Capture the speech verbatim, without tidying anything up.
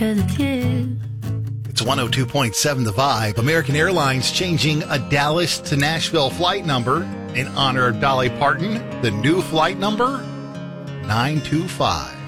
'cause it's you. It's one oh two point seven The Vibe. American Airlines changing a Dallas to Nashville flight number in honor of Dolly Parton. The new flight number, nine two five.